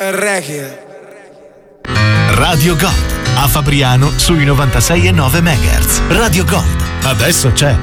Reggae. Radio Gold a Fabriano sui 96,9 MHz. Radio Gold adesso c'è